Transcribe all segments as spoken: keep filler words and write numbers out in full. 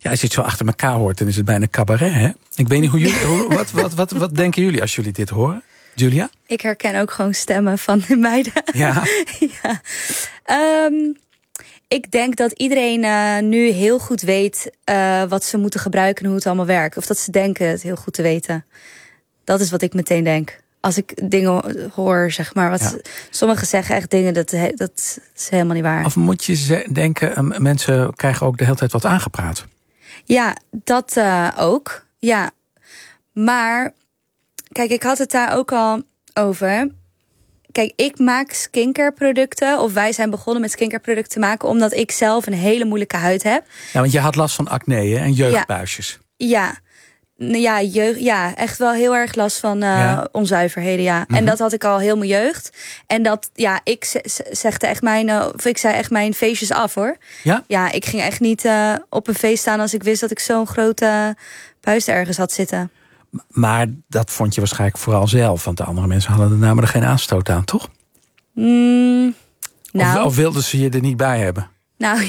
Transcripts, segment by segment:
Ja, als je het zo achter elkaar hoort, dan is het bijna cabaret, hè? Ik weet niet hoe jullie... Hoe, wat, wat, wat, wat denken jullie als jullie dit horen? Julia? Ik herken ook gewoon stemmen van de meiden. Ja. ja. Um, ik denk dat iedereen uh, nu heel goed weet uh, wat ze moeten gebruiken en hoe het allemaal werkt. Of dat ze denken het heel goed te weten. Dat is wat ik meteen denk. Als ik dingen hoor, zeg maar. Wat ja. Sommigen zeggen echt dingen, dat, dat is helemaal niet waar. Of moet je denken, mensen krijgen ook de hele tijd wat aangepraat? Ja, dat uh, ook. Ja. Maar, kijk, ik had het daar ook al over. Kijk, ik maak skincare producten. Of wij zijn begonnen met skincare producten te maken, omdat ik zelf een hele moeilijke huid heb. Ja, want je had last van acne, hè? En jeugdbuisjes. Ja, ja. Ja, jeugd, ja, echt wel heel erg last van uh, ja. onzuiverheden, ja. Mm-hmm. En dat had ik al heel mijn jeugd. En dat, ja, ik zegde echt mijn, uh, of ik zei echt mijn feestjes af, hoor. Ja? Ja, ik ging echt niet uh, op een feest staan als ik wist dat ik zo'n grote puist ergens had zitten. Maar dat vond je waarschijnlijk vooral zelf, want de andere mensen hadden er namelijk geen aanstoot aan, toch? Mm, nou. Of, of wilden ze je er niet bij hebben? Nou,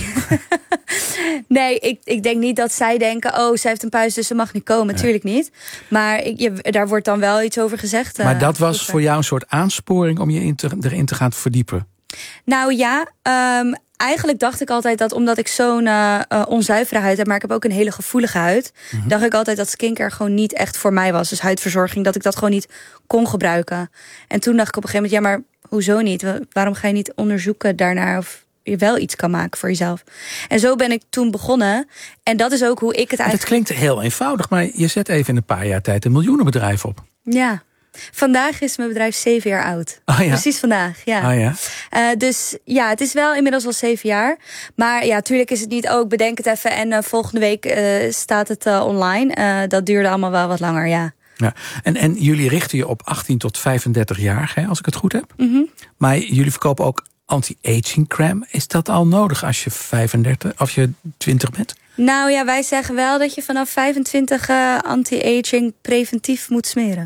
nee, ik, ik denk niet dat zij denken, oh, zij heeft een puist, dus ze mag niet komen. Nee. Tuurlijk niet. Maar ik, je, daar wordt dan wel iets over gezegd. Maar dat uh, was vroeger. voor jou een soort aansporing om je in te, erin te gaan verdiepen? Nou ja, um, eigenlijk dacht ik altijd dat omdat ik zo'n uh, uh, onzuivere huid heb, maar ik heb ook een hele gevoelige huid, mm-hmm. dacht ik altijd dat skincare gewoon niet echt voor mij was. Dus huidverzorging, dat ik dat gewoon niet kon gebruiken. En toen dacht ik op een gegeven moment, ja, maar hoezo niet? Waarom ga je niet onderzoeken daarnaar of je wel iets kan maken voor jezelf? En zo ben ik toen begonnen. En dat is ook hoe ik het eigenlijk... Het klinkt heel eenvoudig, maar je zet even in een paar jaar tijd een miljoenenbedrijf op. Ja. Vandaag is mijn bedrijf zeven jaar oud. Oh ja? Precies vandaag, ja. Oh ja. Uh, dus ja, het is wel inmiddels al zeven jaar. Maar ja, tuurlijk is het niet ook, bedenk het even en uh, volgende week uh, staat het uh, online. Uh, dat duurde allemaal wel wat langer, ja. Ja. En, en jullie richten je op achttien tot vijfendertig jaar, hè, als ik het goed heb. Mm-hmm. Maar jullie verkopen ook anti-aging crème. Is dat al nodig als je vijfendertig of je twintig bent? Nou ja, wij zeggen wel dat je vanaf vijfentwintig uh, anti-aging preventief moet smeren.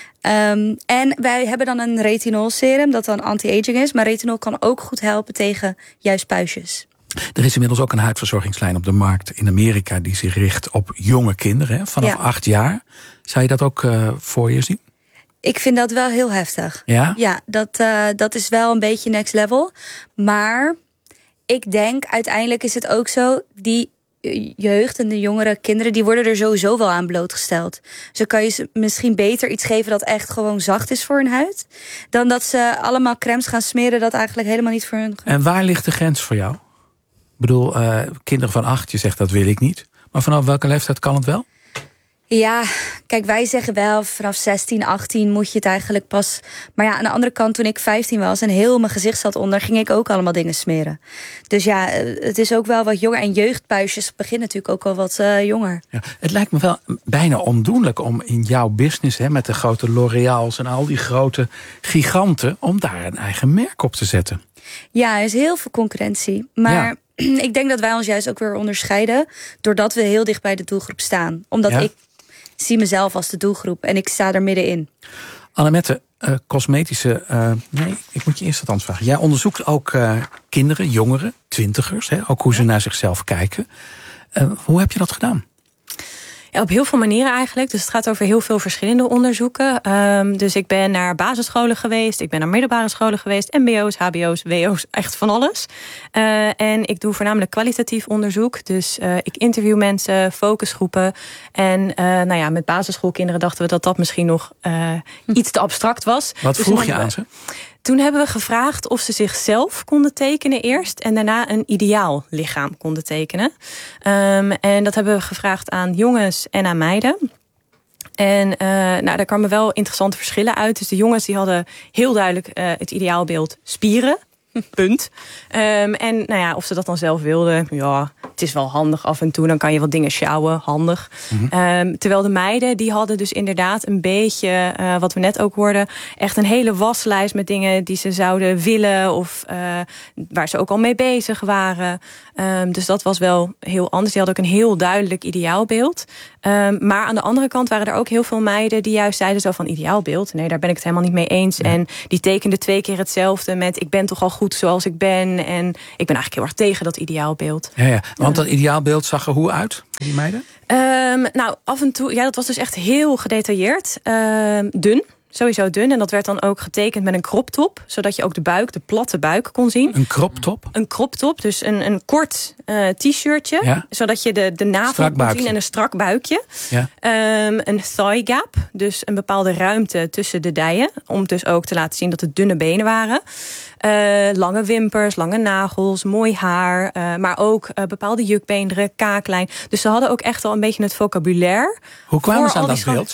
Um, en wij hebben dan een retinol serum dat dan anti-aging is. Maar retinol kan ook goed helpen tegen juist puistjes. Er is inmiddels ook een huidverzorgingslijn op de markt in Amerika die zich richt op jonge kinderen, hè, vanaf ja. acht jaar. Zou je dat ook uh, voor je zien? Ik vind dat wel heel heftig. Ja? Ja, dat, uh, dat is wel een beetje next level. Maar ik denk uiteindelijk is het ook zo, die jeugd en de jongere kinderen, die worden er sowieso wel aan blootgesteld. Dus kan je ze misschien beter iets geven dat echt gewoon zacht is voor hun huid, dan dat ze allemaal crèmes gaan smeren dat eigenlijk helemaal niet voor hun... En waar ligt de grens voor jou? Ik bedoel, uh, kinderen van acht, je zegt dat wil ik niet. Maar vanaf welke leeftijd kan het wel? Ja, kijk, wij zeggen wel vanaf zestien, achttien moet je het eigenlijk pas... Maar ja, aan de andere kant, toen ik vijftien was en heel mijn gezicht zat onder, ging ik ook allemaal dingen smeren. Dus ja, het is ook wel wat jonger. En jeugdpuistjes beginnen natuurlijk ook al wat uh, jonger. Ja, het lijkt me wel bijna ondoenlijk om in jouw business, hè, met de grote L'Oréals en al die grote giganten, om daar een eigen merk op te zetten. Ja, er is heel veel concurrentie. Maar... Ja. Ik denk dat wij ons juist ook weer onderscheiden, doordat we heel dicht bij de doelgroep staan. Omdat ja. ik zie mezelf als de doelgroep en ik sta er middenin. Annemette, uh, cosmetische... Uh, nee, ik moet je eerst wat anders vragen. Jij onderzoekt ook uh, kinderen, jongeren, twintigers, hè, ook hoe ze naar zichzelf kijken. Uh, hoe heb je dat gedaan? Ja, op heel veel manieren eigenlijk. Dus het gaat over heel veel verschillende onderzoeken. Um, dus ik ben naar basisscholen geweest. Ik ben naar middelbare scholen geweest. mbo's, hbo's, wo's, echt van alles. Uh, en ik doe voornamelijk kwalitatief onderzoek. Dus uh, ik interview mensen, focusgroepen. En uh, nou ja, met basisschoolkinderen dachten we dat dat misschien nog uh, iets te abstract was. Wat dus vroeg je aan ze? Toen hebben we gevraagd of ze zichzelf konden tekenen eerst en daarna een ideaal lichaam konden tekenen. Um, en dat hebben we gevraagd aan jongens en aan meiden. En uh, nou, daar kwamen wel interessante verschillen uit. Dus de jongens die hadden heel duidelijk uh, het ideaalbeeld spieren. Punt. Um, en nou ja, of ze dat dan zelf wilden, ja, het is wel handig af en toe. Dan kan je wat dingen sjouwen, handig. Mm-hmm. Um, terwijl de meiden, die hadden dus inderdaad een beetje, uh, wat we net ook hoorden, echt een hele waslijst met dingen die ze zouden willen of uh, waar ze ook al mee bezig waren. Um, dus dat was wel heel anders. Die hadden ook een heel duidelijk ideaalbeeld. Um, maar aan de andere kant waren er ook heel veel meiden die juist zeiden zo van ideaalbeeld. Nee, daar ben ik het helemaal niet mee eens. Ja. En die tekenden twee keer hetzelfde met ik ben toch al goed goed zoals ik ben. En ik ben eigenlijk heel erg tegen dat ideaalbeeld. Ja, ja. Want dat ideaalbeeld zag er hoe uit, die meiden? Um, nou, af en toe, ja, dat was dus echt heel gedetailleerd. Um, dun. Sowieso dun. En dat werd dan ook getekend met een crop top. Zodat je ook de buik, de platte buik kon zien. Een crop top? Een crop top. Dus een, een kort uh, t-shirtje. Ja. Zodat je de, de navel kon zien en een strak buikje. Ja. Um, een thigh gap. Dus een bepaalde ruimte tussen de dijen. Om dus ook te laten zien dat het dunne benen waren. Uh, lange wimpers, lange nagels, mooi haar. Uh, maar ook uh, bepaalde jukbeenderen, kaaklijn. Dus ze hadden ook echt al een beetje het vocabulaire. Hoe kwamen ze aan dat beeld?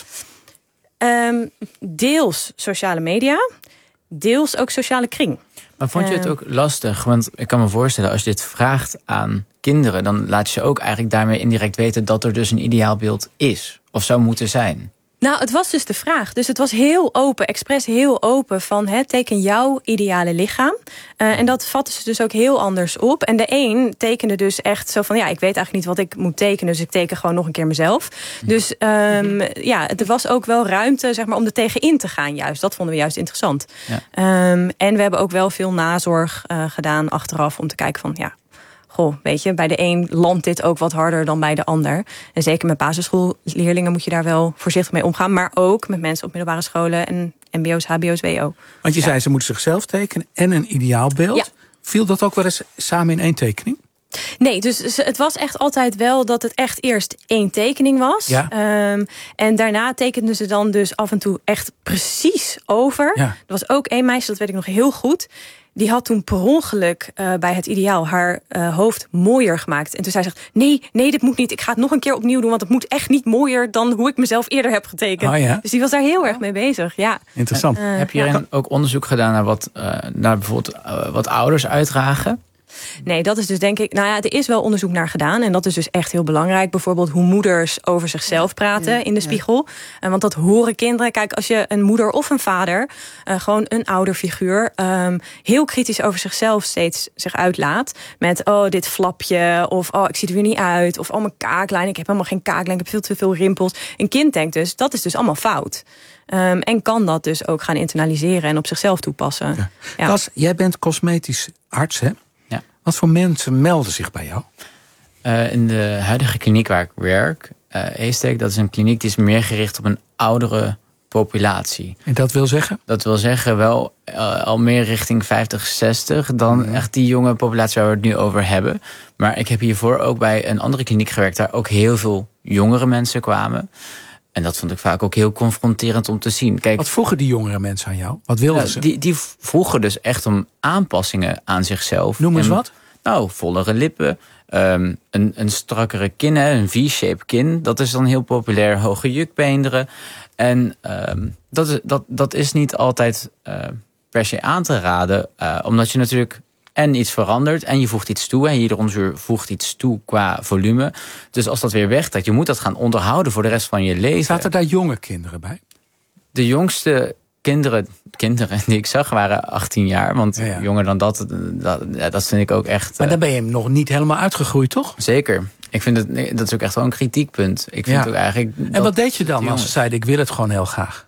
Um, deels sociale media, deels ook sociale kring. Maar vond je het ook lastig? Want ik kan me voorstellen, als je dit vraagt aan kinderen, dan laat je ze ook eigenlijk daarmee indirect weten dat er dus een ideaalbeeld is. Of zou moeten zijn. Nou, het was dus de vraag. Dus het was heel open, expres heel open van hè, teken jouw ideale lichaam. Uh, en dat vatten ze dus ook heel anders op. En de een tekende dus echt zo van ja, ik weet eigenlijk niet wat ik moet tekenen, dus ik teken gewoon nog een keer mezelf. Dus um, ja, er was ook wel ruimte zeg maar, om er tegenin te gaan juist. Dat vonden we juist interessant. Ja. Um, en we hebben ook wel veel nazorg uh, gedaan achteraf om te kijken van ja, goh, weet je, bij de een landt dit ook wat harder dan bij de ander. En zeker met basisschoolleerlingen moet je daar wel voorzichtig mee omgaan. Maar ook met mensen op middelbare scholen en mbo's, hbo's, wo. Want je ja. zei, ze moeten zichzelf tekenen en een ideaalbeeld. Ja. Viel dat ook wel eens samen in één tekening? Nee, dus het was echt altijd wel dat het echt eerst één tekening was. Ja. Um, en daarna tekenden ze dan dus af en toe echt precies over. Ja. Er was ook één meisje, dat weet ik nog heel goed. Die had toen per ongeluk uh, bij het ideaal haar uh, hoofd mooier gemaakt. En toen zei ze, nee, nee, dit moet niet. Ik ga het nog een keer opnieuw doen, want het moet echt niet mooier dan hoe ik mezelf eerder heb getekend. Oh, ja? Dus die was daar heel erg mee bezig. Ja. Interessant. Uh, heb je ja. ook onderzoek gedaan naar wat, uh, naar bijvoorbeeld uh, wat ouders uitdragen? Nee, dat is dus denk ik... Nou ja, er is wel onderzoek naar gedaan. En dat is dus echt heel belangrijk. Bijvoorbeeld hoe moeders over zichzelf praten ja, in de spiegel. Ja. Want dat horen kinderen. Kijk, als je een moeder of een vader... Uh, gewoon een ouderfiguur... Um, heel kritisch over zichzelf steeds zich uitlaat. Met, oh, dit flapje. Of, oh, ik zie er weer niet uit. Of, oh, mijn kaaklijn. Ik heb helemaal geen kaaklijn. Ik heb veel te veel rimpels. Een kind denkt dus, dat is dus allemaal fout. Um, en kan dat dus ook gaan internaliseren en op zichzelf toepassen. Ja. Ja. Cas, jij bent cosmetisch arts, hè? Wat voor mensen melden zich bij jou? Uh, in de huidige kliniek waar ik werk, uh, Heestek, dat is een kliniek die is meer gericht op een oudere populatie. En dat wil zeggen? Dat wil zeggen wel uh, al meer richting vijftig, zestig dan ja. echt die jonge populatie waar we het nu over hebben. Maar ik heb hiervoor ook bij een andere kliniek gewerkt, daar ook heel veel jongere mensen kwamen. En dat vond ik vaak ook heel confronterend om te zien. Kijk, wat vroegen die jongere mensen aan jou? Wat wilden nou, ze? Die, die vroegen dus echt om aanpassingen aan zichzelf. Noem eens en, wat. Nou, vollere lippen, um, een, een strakkere kin, een V-shape kin. Dat is dan heel populair, hoge jukbeenderen. En um, dat, is, dat, dat is niet altijd uh, per se aan te raden. Uh, omdat je natuurlijk en iets verandert en je voegt iets toe. En je onderzoek voegt iets toe qua volume. Dus als dat weer wegtrekt, je moet dat gaan onderhouden voor de rest van je leven. Zaten daar jonge kinderen bij? De jongste kinderen, kinderen die ik zag waren achttien jaar. Want ja, ja. jonger dan dat, dat, dat vind ik ook echt... Maar dan ben je nog niet helemaal uitgegroeid, toch? Zeker. Ik vind het, dat is ook echt wel een kritiekpunt. Ik vind ja. ook eigenlijk... En wat deed je dan als ze zeiden, ik wil het gewoon heel graag?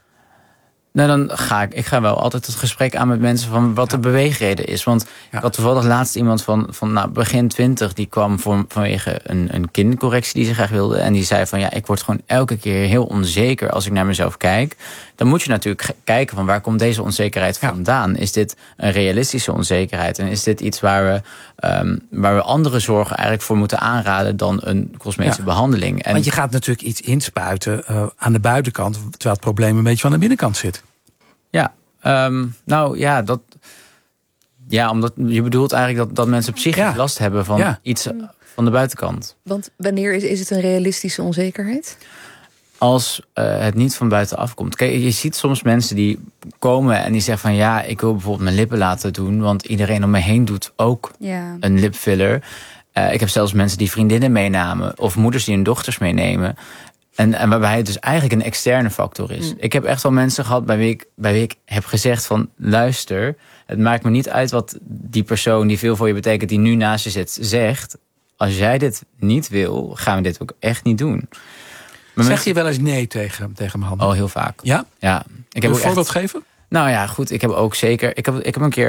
Nou, dan ga ik, ik ga wel altijd het gesprek aan met mensen van wat de beweegreden is. Want ja. ik had toevallig laatst iemand van, van nou, begin twintig, die kwam voor, vanwege een, een kincorrectie die ze graag wilde. En die zei van ja, ik word gewoon elke keer heel onzeker als ik naar mezelf kijk. Dan moet je natuurlijk kijken van waar komt deze onzekerheid ja. vandaan? Is dit een realistische onzekerheid? En is dit iets waar we, um, waar we andere zorgen eigenlijk voor moeten aanraden dan een cosmetische ja. behandeling? En want je gaat natuurlijk iets inspuiten uh, aan de buitenkant, terwijl het probleem een beetje van de binnenkant zit. Ja, um, nou ja, dat. Ja, omdat je bedoelt eigenlijk dat, dat mensen psychisch ja. last hebben van ja. iets van de buitenkant. Want wanneer is, is het een realistische onzekerheid? Als uh, het niet van buitenaf komt. Kijk, je ziet soms mensen die komen en die zeggen van ja, ik wil bijvoorbeeld mijn lippen laten doen, want iedereen om me heen doet ook ja. een lipfiller. Uh, ik heb zelfs mensen die vriendinnen meenamen of moeders die hun dochters meenemen. En, en waarbij het dus eigenlijk een externe factor is. Mm. Ik heb echt wel mensen gehad bij wie, ik, bij wie ik heb gezegd van luister, het maakt me niet uit wat die persoon die veel voor je betekent, die nu naast je zit, zegt. Als jij dit niet wil, gaan we dit ook echt niet doen. Maar zeg je wel eens nee tegen, tegen mijn handen? Oh, heel vaak. Ja? Ja. Ik heb Wil je ook een voorbeeld echt, geven? Nou ja, goed. Ik heb ook zeker... Ik heb, ik heb een keer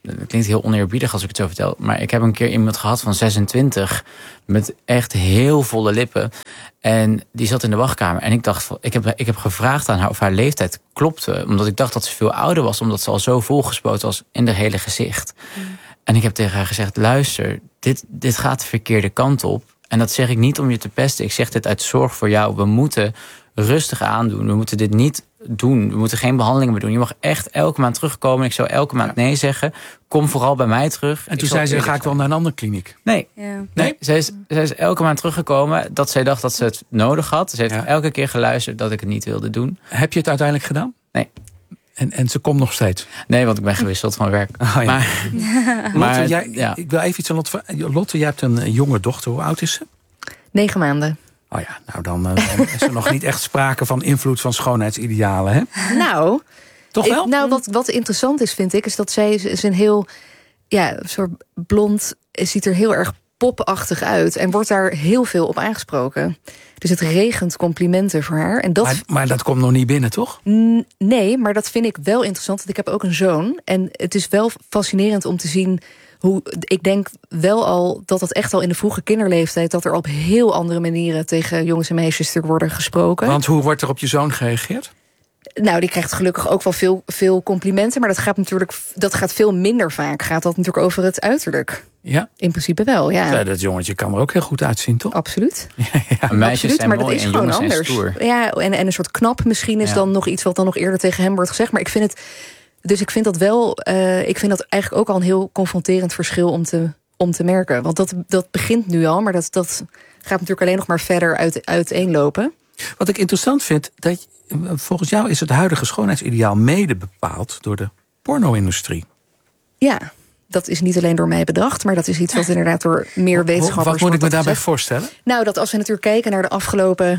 dat klinkt heel oneerbiedig als ik het zo vertel, maar ik heb een keer iemand gehad van zesentwintig met echt heel volle lippen. En die zat in de wachtkamer. En ik dacht, ik heb, ik heb gevraagd aan haar of haar leeftijd klopte. Omdat ik dacht dat ze veel ouder was. Omdat ze al zo volgespoten was in haar hele gezicht. Mm. En ik heb tegen haar gezegd, luister, dit, dit gaat de verkeerde kant op. En dat zeg ik niet om je te pesten. Ik zeg dit uit zorg voor jou. We moeten rustig aandoen. We moeten dit niet doen. We moeten geen behandelingen meer doen. Je mag echt elke maand terugkomen. Ik zou elke maand ja. nee zeggen. Kom vooral bij mij terug. En toen zei ze, ga ik wel naar een andere kliniek? Nee. Ja. nee. nee. Zij, is, zij is elke maand teruggekomen dat zij dacht dat ze het nodig had. Ze heeft ja. elke keer geluisterd dat ik het niet wilde doen. Heb je het uiteindelijk gedaan? Nee. En, en ze komt nog steeds? Nee, want ik ben gewisseld van werk. Oh, ja. Maar, maar Lotte, jij, ja. ik wil even iets aan Lotte. Lotte, jij hebt een jonge dochter. Hoe oud is ze? Negen maanden. Oh ja, nou dan, uh, dan is er nog niet echt sprake van invloed van schoonheidsidealen, hè? Nou, toch wel? Ik, nou, wat, wat interessant is, vind ik, is dat zij is een heel, ja, soort blond, ziet er heel erg popachtig uit en wordt daar heel veel op aangesproken. Dus het regent complimenten voor haar. En dat, maar, maar dat komt nog niet binnen, toch? N- nee, maar dat vind ik wel interessant. Want ik heb ook een zoon. En het is wel fascinerend om te zien hoe, ik denk wel al dat het echt al in de vroege kinderleeftijd, dat er op heel andere manieren tegen jongens en meisjes worden gesproken. Want hoe wordt er op je zoon gereageerd? Nou, die krijgt gelukkig ook wel veel, veel complimenten. Maar dat gaat natuurlijk, dat gaat veel minder vaak. Gaat dat natuurlijk over het uiterlijk. Ja? In principe wel, ja. ja. Dat jongetje kan er ook heel goed uitzien, toch? Absoluut. Ja, ja. Meisjes Absoluut, zijn maar mooi dat is en gewoon jongens anders. zijn stoer. Ja, en, en een soort knap misschien is ja. dan nog iets wat dan nog eerder tegen hem wordt gezegd. Maar ik vind het, dus ik vind dat wel, uh, ik vind dat eigenlijk ook al een heel confronterend verschil om te, om te merken. Want dat, dat begint nu al, maar dat, dat gaat natuurlijk alleen nog maar verder uit, uiteenlopen. Wat ik interessant vind, dat volgens jou is het huidige schoonheidsideaal mede bepaald door de porno-industrie. Ja, dat is niet alleen door mij bedacht, maar dat is iets wat inderdaad door meer wetenschappers. Wat moet ik me daarbij gezegd. voorstellen? Nou, dat als we natuurlijk kijken naar de afgelopen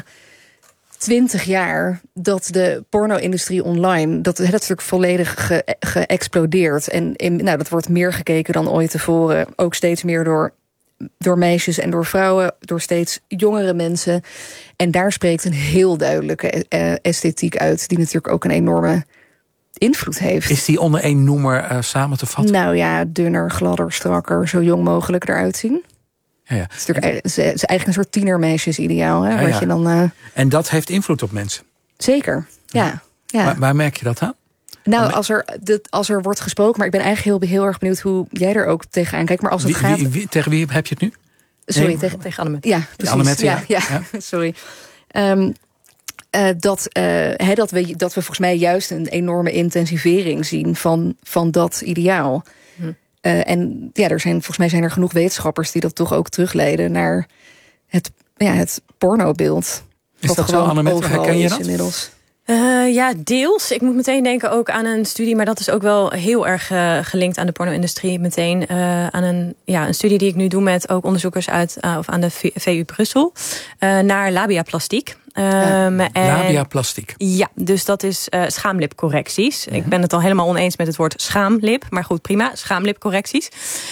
twintig jaar, dat de porno-industrie online, dat het natuurlijk volledig ge, geëxplodeerd. En in, nou, dat wordt meer gekeken dan ooit tevoren. Ook steeds meer door, door meisjes en door vrouwen, door steeds jongere mensen. En daar spreekt een heel duidelijke uh, esthetiek uit, die natuurlijk ook een enorme invloed heeft. Is die onder één noemer uh, samen te vatten? Nou ja, dunner, gladder, strakker, zo jong mogelijk eruit zien. Ja, ja. Het is natuurlijk en, het is eigenlijk een soort tienermeisjes-ideaal. Hè, ja, ja. Wat je dan, uh... En dat heeft invloed op mensen? Zeker, ja. ja. ja. Waar, waar merk je dat aan? Nou, als er, dit, als er wordt gesproken, maar ik ben eigenlijk heel, heel erg benieuwd hoe jij er ook tegenaan kijkt. Maar als het wie, gaat... wie, wie, tegen wie heb je het nu? Sorry, nee, tegen, tegen Annemette. Ja, precies. Annemette, ja, ja. ja. ja. Sorry. Um, uh, dat, uh, he, dat, we, dat we volgens mij juist een enorme intensivering zien van, van dat ideaal. Hm. Uh, en ja, er zijn, volgens mij zijn er genoeg wetenschappers die dat toch ook terugleiden naar het, ja, het pornobeeld. Is dat zo, Annemette? Herken je dat? Inmiddels. Uh, ja, deels. Ik moet meteen denken ook aan een studie, maar dat is ook wel heel erg uh, gelinkt aan de porno-industrie. Meteen uh, aan een, ja, een studie die ik nu doe met ook onderzoekers uit, uh, of aan de V U Brussel, uh, naar labiaplastiek. Um, ja, labiaplastiek. Ja, dus dat is uh, schaamlipcorrecties. Ja. Ik ben het al helemaal oneens met het woord schaamlip. Maar goed, prima, schaamlipcorrecties.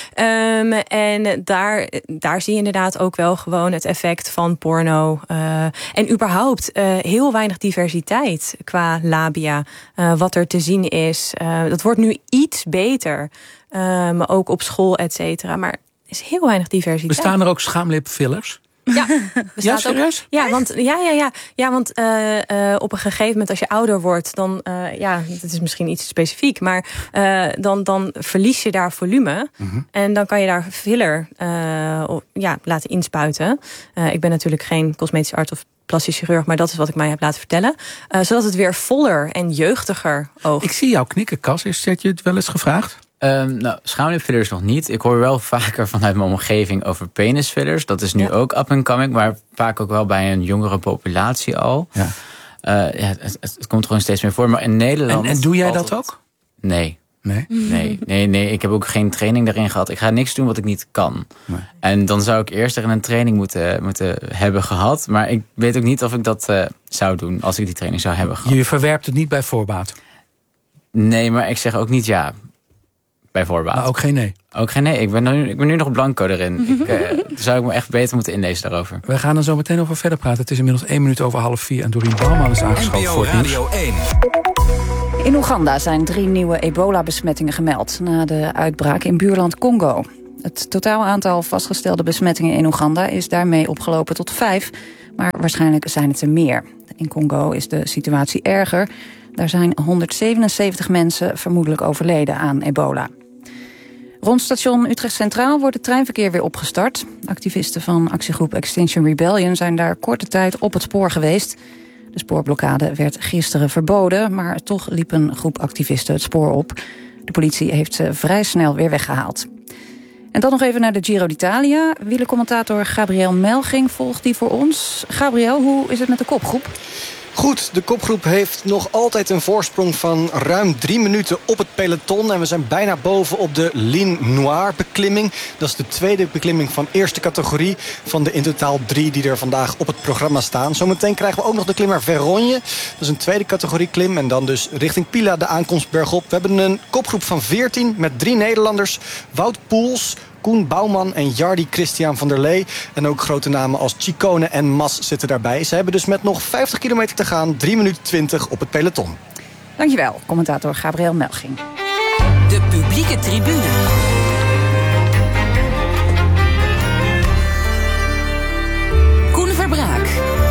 Um, en daar, daar zie je inderdaad ook wel gewoon het effect van porno. Uh, en überhaupt uh, heel weinig diversiteit qua labia. Uh, wat er te zien is. Uh, dat wordt nu iets beter. Um, ook op school, et cetera. Maar er is heel weinig diversiteit. Bestaan er ook schaamlipfillers? Ja, ja, serieus? Ook, ja, want, ja, ja, ja, ja, want uh, uh, op een gegeven moment als je ouder wordt, dan, uh, ja, het is misschien iets specifiek, maar uh, dan, dan verlies je daar volume. Mm-hmm. En dan kan je daar filler uh, op, ja, laten inspuiten. Uh, ik ben natuurlijk geen cosmetische arts of plastisch chirurg, maar dat is wat ik mij heb laten vertellen. Uh, zodat het weer voller en jeugdiger oogt. Ik zie jou knikken, Cas. Is dat je het wel eens gevraagd? Um, nou, schaamlipfillers nog niet. Ik hoor wel vaker vanuit mijn omgeving over penisfillers. Dat is nu ja. ook up and coming, maar vaak ook wel bij een jongere populatie al. Ja. Uh, ja, het, het komt gewoon steeds meer voor. Maar in Nederland... En, en doe jij altijd... dat ook? Nee. Nee? Nee, nee, nee. Ik heb ook geen training daarin gehad. Ik ga niks doen wat ik niet kan. Nee. En dan zou ik eerst er een training moeten, moeten hebben gehad. Maar ik weet ook niet of ik dat uh, zou doen als ik die training zou hebben gehad. Je verwerpt het niet bij voorbaat? Nee, maar ik zeg ook niet ja. Bij voorbaat. Maar ook geen nee? Ook geen nee. Ik ben nu, ik ben nu nog blanco erin. Ik, uh, zou ik me echt beter moeten inlezen daarover. We gaan er zo meteen over verder praten. Het is inmiddels één minuut over half vier. En Dorien Bouwman is aangeschoven voor het nieuws. In Oeganda zijn drie nieuwe ebola-besmettingen gemeld na de uitbraak in buurland Congo. Het totaal aantal vastgestelde besmettingen in Oeganda is daarmee opgelopen tot vijf, maar waarschijnlijk zijn het er meer. In Congo is de situatie erger. Daar zijn honderdzevenenzeventig mensen vermoedelijk overleden aan ebola. Rond station Utrecht Centraal wordt het treinverkeer weer opgestart. Activisten van actiegroep Extinction Rebellion zijn daar korte tijd op het spoor geweest. De spoorblokkade werd gisteren verboden, maar toch liep een groep activisten het spoor op. De politie heeft ze vrij snel weer weggehaald. En dan nog even naar de Giro d'Italia. Wielercommentator Gabriel Melching volgt die voor ons. Gabriel, hoe is het met de kopgroep? Goed, de kopgroep heeft nog altijd een voorsprong van ruim drie minuten op het peloton. En we zijn bijna boven op de Ligne Noire beklimming. Dat is de tweede beklimming van eerste categorie. Van de in totaal drie die er vandaag op het programma staan. Zometeen krijgen we ook nog de klimmer Veronje. Dat is een tweede categorie klim. En dan dus richting Pila de aankomst bergop. We hebben een kopgroep van veertien met drie Nederlanders. Wout Poels, Koen Bouwman en Jardy Christian van der Lee. En ook grote namen als Ciccone en Mas zitten daarbij. Ze hebben dus met nog vijftig kilometer te gaan drie minuten twintig op het peloton. Dankjewel, commentator Gabriel Melching. De publieke tribune. Koen Verbraak.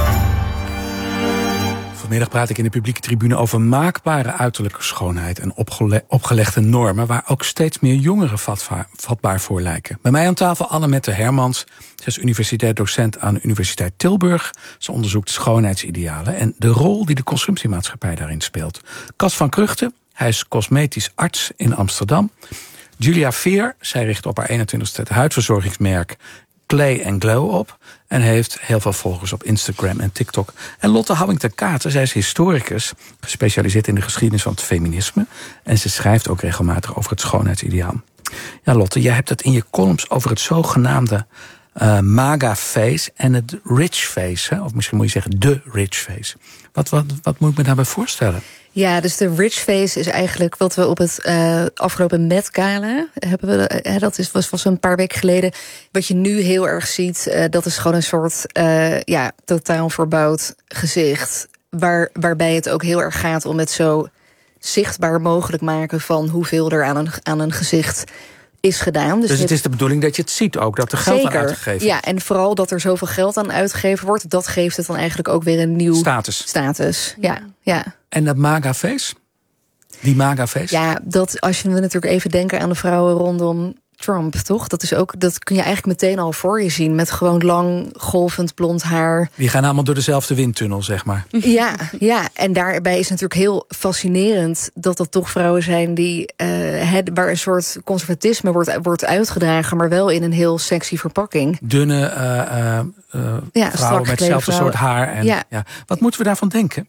Vanmiddag praat ik in de publieke tribune over maakbare uiterlijke schoonheid en opgele- opgelegde normen waar ook steeds meer jongeren vatbaar, vatbaar voor lijken. Bij mij aan tafel Annemette Hermans. Ze is universitair docent aan de Universiteit Tilburg. Ze onderzoekt schoonheidsidealen en de rol die de consumptiemaatschappij daarin speelt. Cas van Kruchten, hij is cosmetisch arts in Amsterdam. Julia Veer, zij richt op haar eenentwintigste het huidverzorgingsmerk Clay and Glow op en heeft heel veel volgers op Instagram en TikTok. En Lotte Houwing-ten-Katen, zij is historicus, gespecialiseerd in de geschiedenis van het feminisme. En ze schrijft ook regelmatig over het schoonheidsideaal. Ja, Lotte, jij hebt het in je columns over het zogenaamde uh, MAGA face en het rich face. Hè? Of misschien moet je zeggen de rich face. Wat, wat, wat moet ik me daarbij voorstellen? Ja, dus de rich face is eigenlijk wat we op het uh, afgelopen Met Gala hebben we. Uh, dat is, was, was een paar weken geleden. Wat je nu heel erg ziet, uh, dat is gewoon een soort uh, ja, totaal verbouwd gezicht. Waar, waarbij het ook heel erg gaat om het zo zichtbaar mogelijk maken van hoeveel er aan een, aan een gezicht is gedaan. Dus, dus het is de bedoeling dat je het ziet ook, dat er geld zeker, aan uitgegeven ja, en vooral dat er zoveel geld aan uitgegeven wordt, dat geeft het dan eigenlijk ook weer een nieuw status. status. Ja, ja. En dat MAGA-face? Die MAGA-face? Ja, dat als je natuurlijk even denken aan de vrouwen rondom Trump, toch? Dat is ook, dat kun je eigenlijk meteen al voor je zien met gewoon lang golvend blond haar. Die gaan allemaal door dezelfde windtunnel, zeg maar. Ja, ja, en daarbij is natuurlijk heel fascinerend dat dat toch vrouwen zijn die uh, het, waar een soort conservatisme wordt, wordt uitgedragen, maar wel in een heel sexy verpakking. Dunne uh, uh, ja, vrouwen met hetzelfde soort haar. En, ja. Ja. Wat moeten we daarvan denken?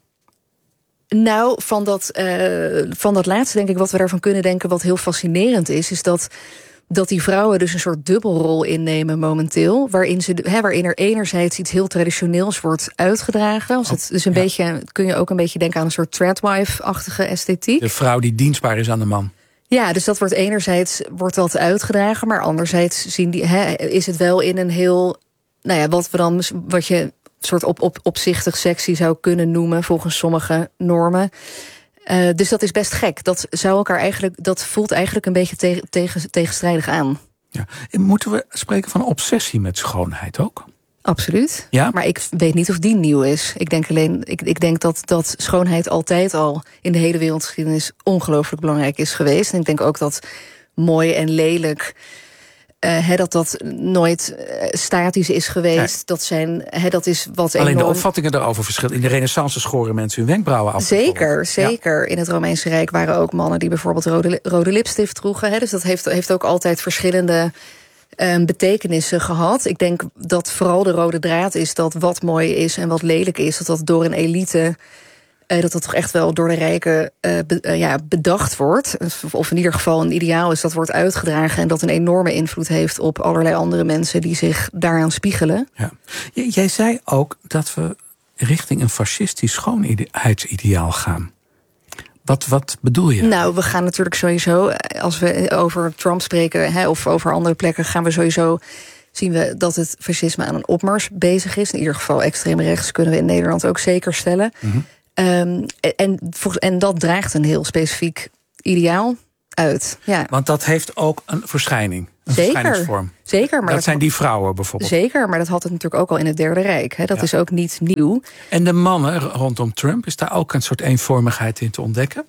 Nou, van dat, uh, van dat laatste denk ik wat we daarvan kunnen denken, wat heel fascinerend is, is dat dat die vrouwen dus een soort dubbelrol innemen momenteel, waarin ze, hè, waarin er enerzijds iets heel traditioneels wordt uitgedragen. Dus het is een ja. beetje, kun je ook een beetje denken aan een soort tradwife-achtige esthetiek. De vrouw die dienstbaar is aan de man. Ja, dus dat wordt enerzijds wordt dat uitgedragen, maar anderzijds zien die, hè, is het wel in een heel, nou ja, wat we dan, wat je soort op, op, opzichtig sexy zou kunnen noemen volgens sommige normen. Uh, dus dat is best gek. Dat zou elkaar eigenlijk, dat voelt eigenlijk een beetje tegen, tegen, tegenstrijdig aan. Ja. En moeten we spreken van obsessie met schoonheid ook? Absoluut. Ja? Maar ik weet niet of die nieuw is. Ik denk alleen, ik, ik denk dat, dat schoonheid altijd al in de hele wereldgeschiedenis ongelooflijk belangrijk is geweest. En ik denk ook dat mooi en lelijk, Uh, he, dat dat nooit uh, statisch is geweest. Ja. Dat, zijn, he, dat is wat alleen enorm... de opvattingen daarover verschillen. In de Renaissance schoren mensen hun wenkbrauwen af. Zeker, zeker. Ja. In het Romeinse Rijk waren ook mannen die bijvoorbeeld rode, rode lipstift droegen. He, dus dat heeft, heeft ook altijd verschillende um, betekenissen gehad. Ik denk dat vooral de rode draad is dat wat mooi is en wat lelijk is, dat dat door een elite, Uh, dat dat toch echt wel door de rijken uh, be, uh, ja, bedacht wordt. Of in ieder geval een ideaal is dat wordt uitgedragen en dat een enorme invloed heeft op allerlei andere mensen die zich daaraan spiegelen. Ja. J- jij zei ook dat we richting een fascistisch schoonheidsideaal gaan. Wat, wat bedoel je? Nou, we gaan natuurlijk sowieso, als we over Trump spreken, hè, of over andere plekken, gaan we sowieso zien we dat het fascisme aan een opmars bezig is. In ieder geval extreem rechts kunnen we in Nederland ook zeker stellen. Mm-hmm. Um, en, en dat draagt een heel specifiek ideaal uit. Ja. Want dat heeft ook een verschijning. Een Zeker. verschijningsvorm. Zeker, maar dat, dat zijn had, die vrouwen bijvoorbeeld. Zeker, maar dat had het natuurlijk ook al in het Derde Rijk. Hè. Dat ja. is ook niet nieuw. En de mannen rondom Trump, is daar ook een soort eenvormigheid in te ontdekken?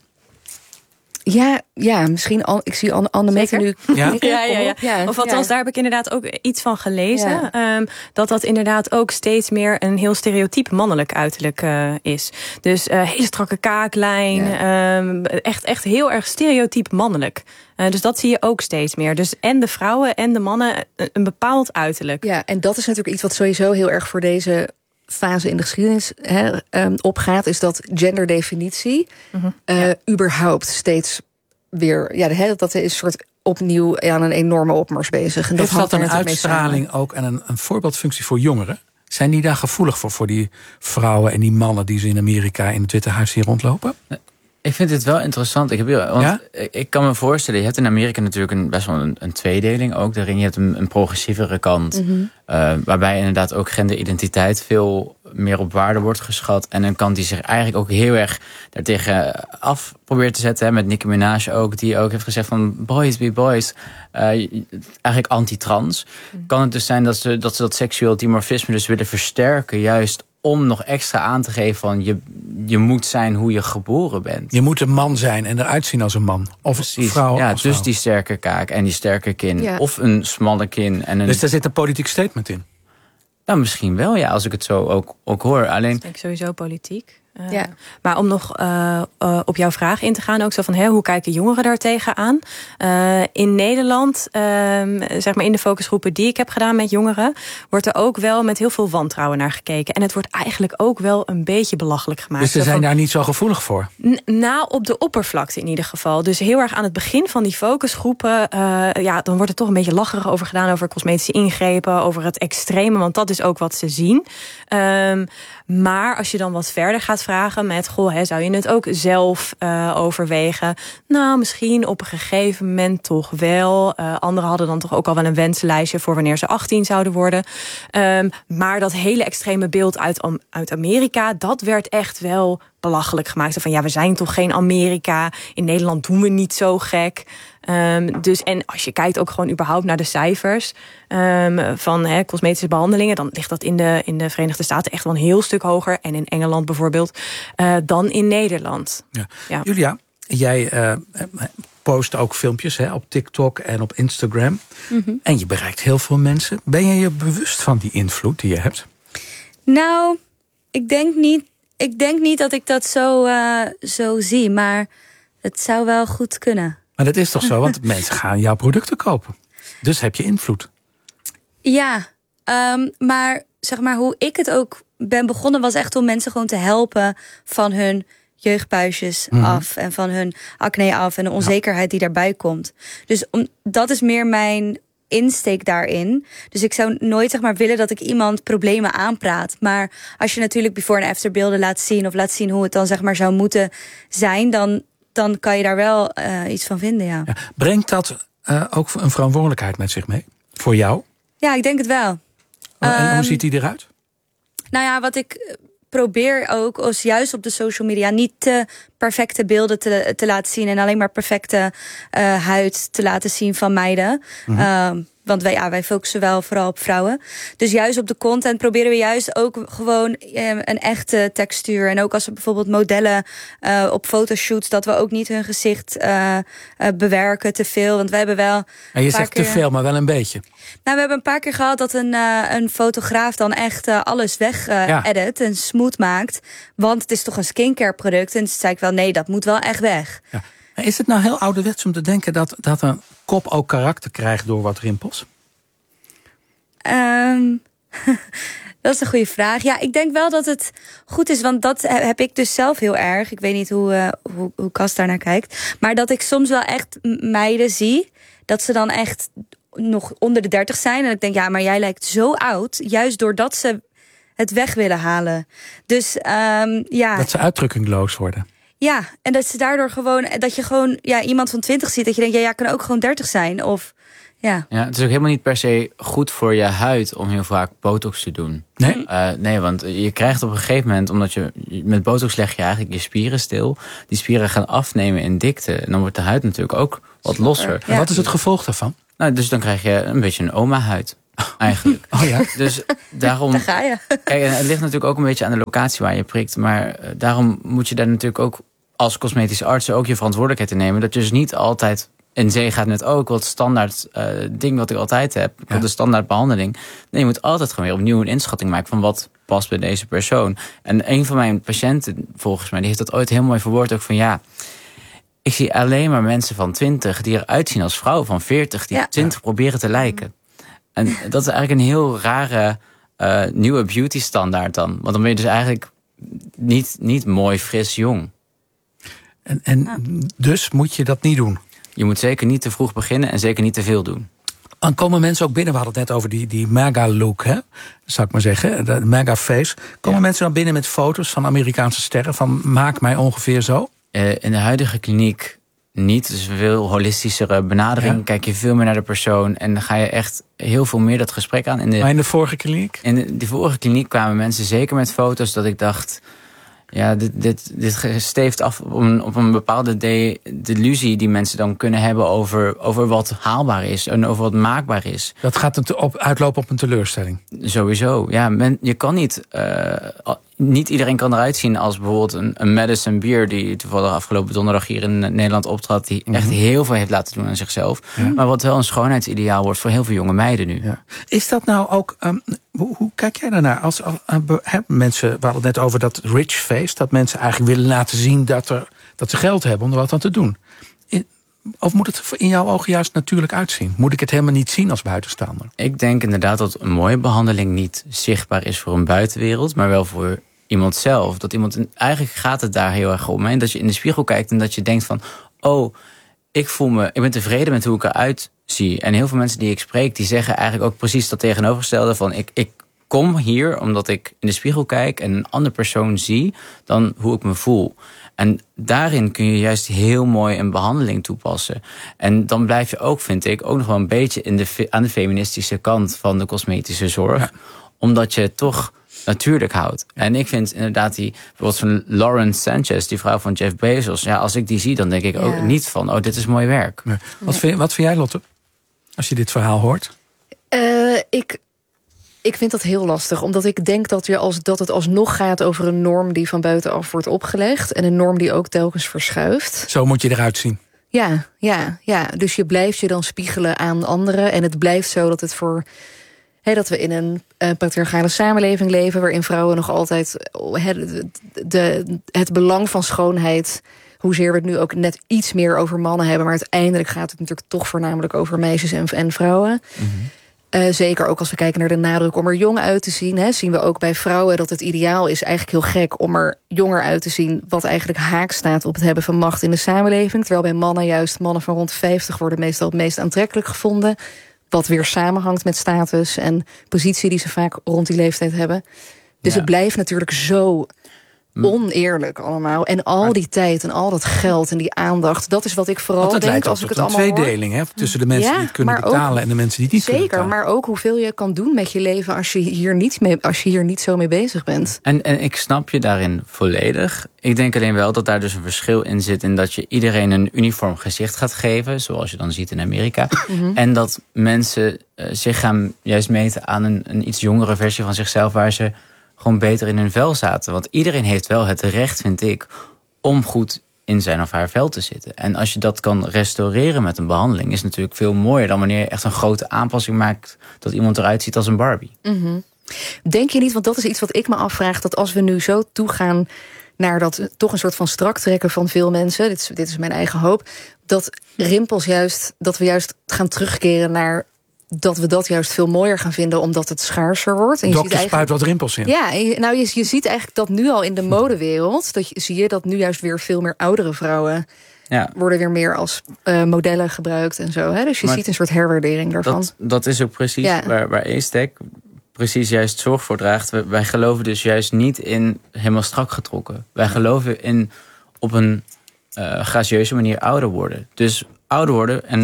Ja, ja, misschien al. Ik zie Annemeke nu. Ja? Ja, ja, ja. ja, of althans, ja. daar heb ik inderdaad ook iets van gelezen. Ja. Um, dat dat inderdaad ook steeds meer een heel stereotyp mannelijk uiterlijk uh, is. Dus uh, hele strakke kaaklijn. Ja. Um, echt, echt heel erg stereotyp mannelijk. Uh, dus dat zie je ook steeds meer. Dus en de vrouwen en de mannen een bepaald uiterlijk. Ja, en dat is natuurlijk iets wat sowieso heel erg voor deze fase in de geschiedenis he, um, opgaat, is dat genderdefinitie mm-hmm. uh, ja. überhaupt steeds weer, ja, he, dat is een soort opnieuw aan een enorme opmars bezig. En Heeft dat, dat een uitstraling ook en een, een voorbeeldfunctie voor jongeren? Zijn die daar gevoelig voor, voor die vrouwen en die mannen die ze in Amerika in het Witte Huis hier rondlopen? Ik vind het wel interessant. Ik, heb, want ja? ik kan me voorstellen, je hebt in Amerika natuurlijk een, best wel een, een tweedeling ook daarin. Je hebt een, een progressievere kant, mm-hmm. uh, waarbij inderdaad ook genderidentiteit veel meer op waarde wordt geschat. En een kant die zich eigenlijk ook heel erg daartegen af probeert te zetten. Hè, met Nicki Minaj ook, die ook heeft gezegd van boys be boys. Uh, eigenlijk anti-trans. Mm. Kan het dus zijn dat ze, dat ze dat seksueel dimorfisme dus willen versterken, juist om nog extra aan te geven van je, je moet zijn hoe je geboren bent. Je moet een man zijn en eruit zien als een man. Of Precies. Een vrouw. Ja, als dus vrouw. die sterke kaak en die sterke kin. Ja. Of een smalle kin. En een... Dus daar zit een politiek statement in? Nou, misschien wel, ja, als ik het zo ook, ook hoor. Alleen... Dat denk ik sowieso politiek. Uh, ja. Maar om nog uh, uh, op jouw vraag in te gaan, ook zo van hè, hoe kijken jongeren daar tegenaan? Uh, in Nederland, uh, zeg maar in de focusgroepen die ik heb gedaan met jongeren, wordt er ook wel met heel veel wantrouwen naar gekeken. En het wordt eigenlijk ook wel een beetje belachelijk gemaakt. Dus ze zijn van, daar niet zo gevoelig voor? N- nou, op de oppervlakte in ieder geval. Dus heel erg aan het begin van die focusgroepen, uh, ja, dan wordt er toch een beetje lacherig over gedaan, over cosmetische ingrepen, over het extreme, want dat is ook wat ze zien. Um, maar als je dan wat verder gaat vragen met, goh, hè, zou je het ook zelf uh, overwegen? Nou, misschien op een gegeven moment toch wel. Uh, anderen hadden dan toch ook al wel een wenslijstje voor wanneer ze achttien zouden worden. Um, maar dat hele extreme beeld uit, uit Amerika, dat werd echt wel belachelijk gemaakt. Van ja, we zijn toch geen Amerika. In Nederland doen we niet zo gek. Um, dus en als je kijkt ook gewoon überhaupt naar de cijfers um, van he, cosmetische behandelingen, dan ligt dat in de, in de Verenigde Staten echt wel een heel stuk hoger. En in Engeland bijvoorbeeld, uh, dan in Nederland. Ja. Ja. Julia, jij uh, post ook filmpjes hè, op TikTok en op Instagram. Mm-hmm. En je bereikt heel veel mensen. Ben je je bewust van die invloed die je hebt? Nou, ik denk niet, ik denk niet dat ik dat zo, uh, zo zie. Maar het zou wel goed kunnen. Maar dat is toch zo, want mensen gaan jouw producten kopen. Dus heb je invloed. Ja, um, maar zeg maar hoe ik het ook ben begonnen, was echt om mensen gewoon te helpen van hun jeugdpuistjes mm-hmm. af en van hun acne af en de onzekerheid die daarbij komt. Dus om, dat is meer mijn insteek daarin. Dus ik zou nooit zeg maar willen dat ik iemand problemen aanpraat. Maar als je natuurlijk before en after beelden laat zien of laat zien hoe het dan zeg maar zou moeten zijn, dan dan kan je daar wel uh, iets van vinden, ja. ja. Brengt dat uh, ook een verantwoordelijkheid met zich mee? Voor jou? Ja, ik denk het wel. En um, hoe ziet die eruit? Nou ja, wat ik probeer ook, is juist op de social media niet te perfecte beelden te, te laten zien en alleen maar perfecte uh, huid te laten zien van meiden. Mm-hmm. Um, Want wij, ja, wij focussen wel vooral op vrouwen. Dus juist op de content proberen we juist ook gewoon eh, een echte textuur. En ook als we bijvoorbeeld modellen uh, op fotoshoots, dat we ook niet hun gezicht uh, uh, bewerken te veel. Want we hebben wel. En je zegt keer, te veel, maar wel een beetje. Nou, we hebben een paar keer gehad dat een, uh, een fotograaf dan echt uh, alles weg uh, ja. edit en smooth maakt. Want het is toch een skincare product. En toen zei ik wel, nee, dat moet wel echt weg. Ja. Is het nou heel ouderwets om te denken dat, dat een kop ook karakter krijgt door wat rimpels? Um, dat is een goede vraag. Ja, ik denk wel dat het goed is, want dat heb ik dus zelf heel erg. Ik weet niet hoe, uh, hoe, hoe Cas daarnaar kijkt. Maar dat ik soms wel echt meiden zie, dat ze dan echt nog onder de dertig zijn. En ik denk, ja, maar jij lijkt zo oud, juist doordat ze het weg willen halen. Dus um, ja. Dat ze uitdrukkingloos worden. Ja, en dat ze daardoor gewoon, dat je gewoon ja, iemand van twintig ziet, dat je denkt, ja, jij kan ook gewoon dertig zijn. Of Ja. Ja, het is ook helemaal niet per se goed voor je huid om heel vaak botox te doen. Nee? Uh, nee, want je krijgt op een gegeven moment, omdat je met botox leg je eigenlijk je spieren stil. Die spieren gaan afnemen in dikte. En dan wordt de huid natuurlijk ook wat losser. Ja. En wat is het gevolg daarvan? Nou, dus dan krijg je een beetje een oma-huid. Eigenlijk. Oh ja? Dus daarom. Daar ga je. Kijk, het ligt natuurlijk ook een beetje aan de locatie waar je prikt. Maar uh, daarom moet je daar natuurlijk ook als cosmetische arts ook je verantwoordelijkheid in nemen. Dat je dus niet altijd in zee gaat met, oh, ik wil het standaard uh, ding wat ik altijd heb. Ik wil ja. de standaard behandeling. Nee, je moet altijd gewoon weer opnieuw een inschatting maken van wat past bij deze persoon. En een van mijn patiënten, volgens mij, die heeft dat ooit heel mooi verwoord ook van ja, ik zie alleen maar mensen van twintig die eruit zien als vrouwen van veertig die ja. twintig proberen te lijken. En dat is eigenlijk een heel rare uh, nieuwe beauty standaard dan. Want dan ben je dus eigenlijk niet, niet mooi, fris, jong. En, en ja. dus moet je dat niet doen? Je moet zeker niet te vroeg beginnen en zeker niet te veel doen. Dan komen mensen ook binnen, we hadden het net over die, die mega-look, hè? Zou ik maar zeggen, de mega-face. Komen ja. mensen dan binnen met foto's van Amerikaanse sterren, van maak mij ongeveer zo? Uh, in de huidige kliniek niet. Dus een veel holistischere benadering. Ja. Kijk je veel meer naar de persoon en dan ga je echt heel veel meer dat gesprek aan. In de, maar in de vorige kliniek? In de, de vorige kliniek kwamen mensen zeker met foto's dat ik dacht, ja, dit, dit, dit steeft af op een, op een bepaalde de, delusie die mensen dan kunnen hebben over, over wat haalbaar is en over wat maakbaar is. Dat gaat op, uitlopen op een teleurstelling? Sowieso, ja. Men, je kan niet, uh, niet iedereen kan eruit zien als bijvoorbeeld een, een Madison Beer die toevallig afgelopen donderdag hier in Nederland optrad, die echt mm-hmm. heel veel heeft laten doen aan zichzelf. Ja. Maar wat wel een schoonheidsideaal wordt voor heel veel jonge meiden nu. Ja. Is dat nou ook, um, hoe, hoe kijk jij daarnaar? Als, als uh, mensen, we hadden het net over dat rich face, dat mensen eigenlijk willen laten zien dat, er, dat ze geld hebben om er wat aan te doen. In, of moet het in jouw ogen juist natuurlijk uitzien? Moet ik het helemaal niet zien als buitenstaander? Ik denk inderdaad dat een mooie behandeling niet zichtbaar is voor een buitenwereld, maar wel voor iemand zelf. Dat iemand, eigenlijk gaat het daar heel erg om. En dat je in de spiegel kijkt en dat je denkt van, oh, ik voel me, ik ben tevreden met hoe ik eruit zie. En heel veel mensen die ik spreek, die zeggen eigenlijk ook precies dat tegenovergestelde van, ik, ik kom hier omdat ik in de spiegel kijk en een andere persoon zie dan hoe ik me voel. En daarin kun je juist heel mooi een behandeling toepassen. En dan blijf je ook, vind ik, ook nog wel een beetje in de, aan de feministische kant van de cosmetische zorg. Ja. Omdat je het toch natuurlijk houdt. En ik vind inderdaad die, bijvoorbeeld van Lauren Sanchez, die vrouw van Jeff Bezos. Ja, als ik die zie, dan denk ik ja. ook niet van, oh, dit is mooi werk. Nee. Wat, vind, wat vind jij, Lotte, als je dit verhaal hoort? Uh, ik... Ik vind dat heel lastig, omdat ik denk dat, je als, dat het alsnog gaat over een norm die van buitenaf wordt opgelegd en een norm die ook telkens verschuift. Zo moet je eruit zien. Ja, ja, ja. Dus je blijft je dan spiegelen aan anderen en het blijft zo dat het voor, he, dat we in een uh, patriarchale samenleving leven waarin vrouwen nog altijd he, de, de, het belang van schoonheid, hoezeer we het nu ook net iets meer over mannen hebben, maar uiteindelijk gaat het natuurlijk toch voornamelijk over meisjes en, en vrouwen. Mm-hmm. Uh, zeker ook als we kijken naar de nadruk om er jong uit te zien. Hè, zien we ook bij vrouwen dat het ideaal is eigenlijk heel gek om er jonger uit te zien, wat eigenlijk haak staat op het hebben van macht in de samenleving. Terwijl bij mannen juist mannen van rond vijftig worden meestal het meest aantrekkelijk gevonden. Wat weer samenhangt met status en positie die ze vaak rond die leeftijd hebben. Dus ja. Het blijft natuurlijk zo oneerlijk allemaal. En al die tijd en al dat geld en die aandacht, dat is wat ik vooral denk denk als ik het allemaal hoor. een tweedeling, hè, tussen de mensen ja, die het kunnen betalen ook, en de mensen die het niet zeker, kunnen betalen. Maar ook hoeveel je kan doen met je leven als je hier niet, mee, als je hier niet zo mee bezig bent. En, en ik snap je daarin volledig. Ik denk alleen wel dat daar dus een verschil in zit in dat je iedereen een uniform gezicht gaat geven, zoals je dan ziet in Amerika. Mm-hmm. En dat mensen uh, zich gaan juist meten aan een, een iets jongere versie van zichzelf waar ze gewoon beter in hun vel zaten. Want iedereen heeft wel het recht, vind ik, om goed in zijn of haar vel te zitten. En als je dat kan restaureren met een behandeling, is het natuurlijk veel mooier dan wanneer je echt een grote aanpassing maakt dat iemand eruit ziet als een Barbie. Mm-hmm. Denk je niet, want dat is iets wat ik me afvraag, dat als we nu zo toegaan naar dat toch een soort van strak trekken van veel mensen, dit is, dit is mijn eigen hoop, dat rimpels juist, dat we juist gaan terugkeren naar dat we dat juist veel mooier gaan vinden, omdat het schaarser wordt. En je Dokter ziet spuit wat rimpels in. Ja, nou je, je ziet eigenlijk dat nu al in de modewereld, dat je, zie je dat nu juist weer veel meer oudere vrouwen ja. worden weer meer als uh, modellen gebruikt en zo. Hè? Dus je maar ziet een soort herwaardering daarvan. Dat, dat is ook precies ja. waar, waar A-Stack precies juist zorg voor draagt. Wij, wij geloven dus juist niet in helemaal strak getrokken. Wij geloven in op een uh, gracieuze manier ouder worden. Dus ouder worden en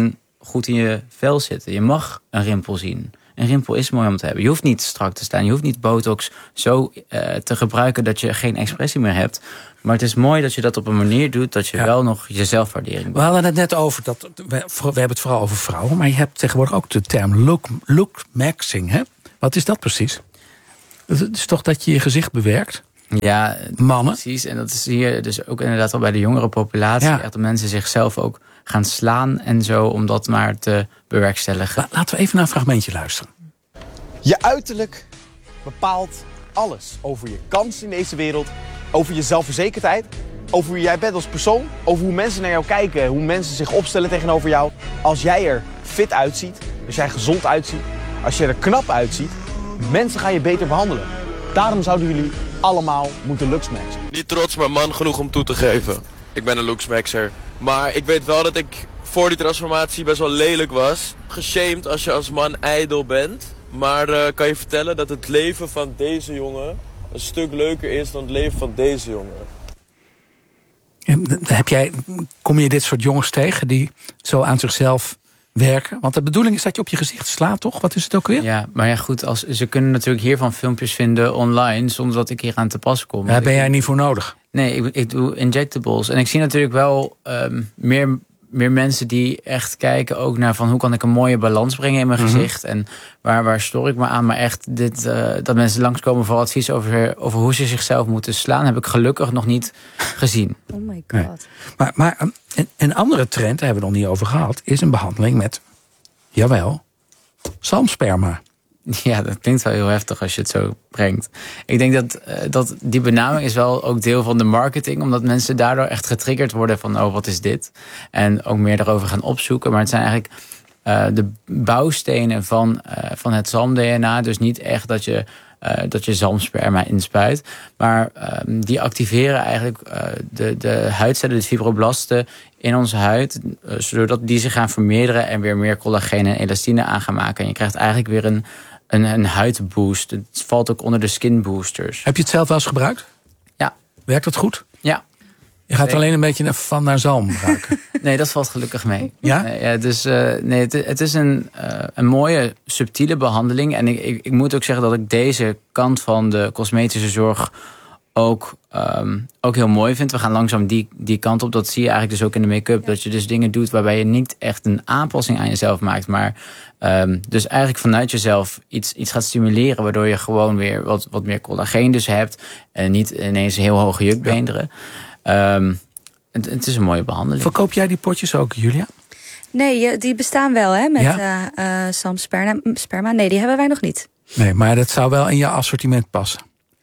goed in je vel zitten. Je mag een rimpel zien. Een rimpel is mooi om te hebben. Je hoeft niet strak te staan. Je hoeft niet botox zo uh, te gebruiken dat je geen expressie meer hebt. Maar het is mooi dat je dat op een manier doet dat je ja. wel nog je zelfwaardering doet. We hadden het net over, dat we, we hebben het vooral over vrouwen, maar je hebt tegenwoordig ook de term look, look maxing. Hè? Wat is dat precies? Het is toch dat je je gezicht bewerkt? Ja, mannen. Precies. En dat zie je dus ook inderdaad al bij de jongere populatie. Ja. Echt dat mensen zichzelf ook gaan slaan en zo, om dat maar te bewerkstelligen. Laten we even naar een fragmentje luisteren. Je uiterlijk bepaalt alles over je kansen in deze wereld, over je zelfverzekerdheid, over wie jij bent als persoon, over hoe mensen naar jou kijken, hoe mensen zich opstellen tegenover jou. Als jij er fit uitziet, als jij gezond uitziet, als je er knap uitziet, mensen gaan je beter behandelen. Daarom zouden jullie allemaal moeten looksmaxen. Niet trots, maar man genoeg om toe te geven. Ik ben een looksmaxer. Maar ik weet wel dat ik voor die transformatie best wel lelijk was. Geshamed als je als man ijdel bent. Maar uh, kan je vertellen dat het leven van deze jongen een stuk leuker is dan het leven van deze jongen. Heb jij, kom je dit soort jongens tegen die zo aan zichzelf werken? Want de bedoeling is dat je op je gezicht slaat, toch? Wat is het ook weer? Ja, maar ja goed, als, ze kunnen natuurlijk hiervan filmpjes vinden online zonder dat ik hier aan te pas kom. Daar ben jij niet voor nodig. Nee, ik, ik doe injectables. En ik zie natuurlijk wel um, meer, meer mensen die echt kijken ook naar van hoe kan ik een mooie balans brengen in mijn mm-hmm. gezicht. En waar, waar stoor ik me aan. Maar echt dit, uh, dat mensen langskomen voor advies over, over hoe ze zichzelf moeten slaan, heb ik gelukkig nog niet gezien. Oh my god. Nee. Maar, maar een, een andere trend, daar hebben we het nog niet over gehad, is een behandeling met, jawel, zalmsperma. Ja, dat klinkt wel heel heftig als je het zo brengt. Ik denk dat, uh, dat die benaming is wel ook deel van de marketing, omdat mensen daardoor echt getriggerd worden van, oh, wat is dit? En ook meer daarover gaan opzoeken. Maar het zijn eigenlijk uh, de bouwstenen van, uh, van het zalm-D N A. Dus niet echt dat je, uh, dat je zalmsperma inspuit. Maar uh, die activeren eigenlijk uh, de, de huidcellen, de fibroblasten in onze huid, uh, zodat die zich gaan vermeerderen en weer meer collageen en elastine aan gaan maken. En je krijgt eigenlijk weer een Een, een huidboost. Het valt ook onder de skin boosters. Heb je het zelf wel eens gebruikt? Ja. Werkt dat goed? Ja. Je gaat alleen een beetje van naar zalm gebruiken. Nee, dat valt gelukkig mee. Ja? Nee, ja dus uh, nee, het, het is een, uh, een mooie, subtiele behandeling. En ik, ik, ik moet ook zeggen dat ik deze kant van de cosmetische zorg ook, um, ook heel mooi vind. We gaan langzaam die, die kant op. Dat zie je eigenlijk dus ook in de make-up. Ja. Dat je dus dingen doet waarbij je niet echt een aanpassing aan jezelf maakt. Maar um, dus eigenlijk vanuit jezelf iets, iets gaat stimuleren. Waardoor je gewoon weer wat, wat meer collageen dus hebt. En niet ineens heel hoge jukbeenderen. Ja. Um, het, het is een mooie behandeling. Verkoop jij die potjes ook, Julia? Nee, die bestaan wel hè, met ja? uh, uh, zalmsperma. Nee, die hebben wij nog niet. Nee, maar dat zou wel in je assortiment passen.